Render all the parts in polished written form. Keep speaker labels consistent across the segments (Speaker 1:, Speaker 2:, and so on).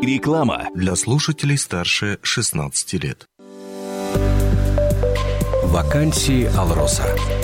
Speaker 1: Реклама
Speaker 2: для слушателей старше 16 лет.
Speaker 3: Вакансии «Алроса».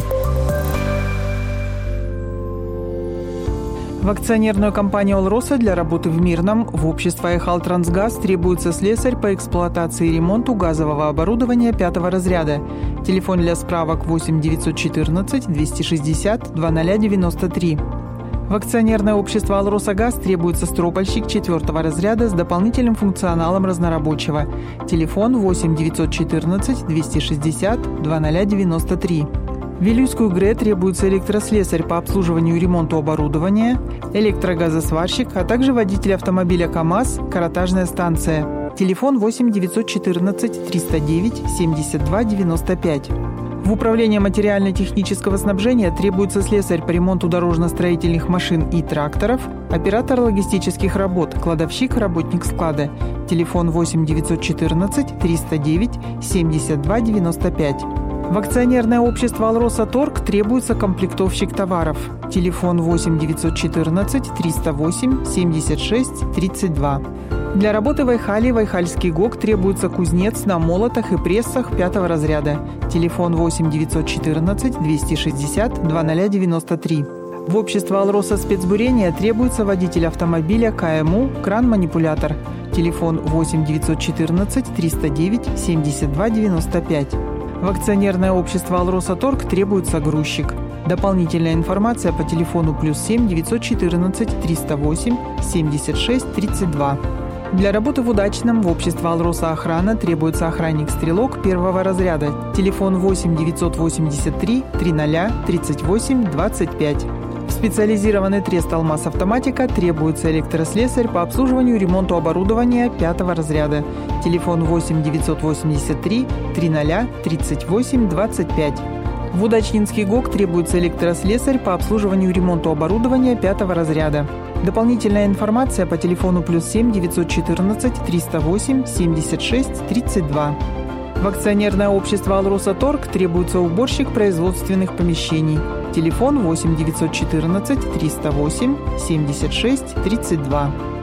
Speaker 4: В акционерную компанию «Алроса» для работы в Мирном в общество «Айхал-Трансгаз» требуется слесарь по эксплуатации и ремонту газового оборудования 5-го разряда. Телефон для справок 8 914 260 2093. В акционерное общество «Алроса Газ» требуется стропольщик 4-го разряда с дополнительным функционалом разнорабочего. Телефон 8 914 260 2093. В Вилюйскую ГРЭ требуется электрослесарь по обслуживанию и ремонту оборудования, электрогазосварщик, а также водитель автомобиля КАМАЗ, каротажная станция. Телефон 8 914 309 72 95. В управлении материально-технического снабжения требуется слесарь по ремонту дорожно-строительных машин и тракторов, оператор логистических работ, кладовщик, работник склада. Телефон 8 914 309 72 95. В акционерное общество «Алроса Торг» требуется комплектовщик товаров. Телефон 8 914 308 76 32. Для работы в Айхале, в Айхальский ГОК требуется кузнец на молотах и прессах 5-го разряда. Телефон 8 914 260 2093. В общество «Алроса Спецбурение» требуется водитель автомобиля КМУ «Кран-манипулятор». Телефон 8 914 309 72 95. В акционерное общество «Алроса Торг» требуется грузчик. Дополнительная информация по телефону +7 914 308 76 32. Для работы в Удачном в общество «Алроса Охрана» требуется охранник-стрелок 1-го разряда. Телефон 8 983 300 38 25. В специализированный трест «Алмаз Автоматика» требуется электрослесарь по обслуживанию и ремонту оборудования 5-го разряда. Телефон 8 983 300 38 25. В Удачнинский ГОК требуется электрослесарь по обслуживанию и ремонту оборудования 5-го разряда. Дополнительная информация по телефону +7 914 308 76 32. В акционерное общество «Алроса Торг» требуется уборщик производственных помещений. Телефон 8 914 308 76 32.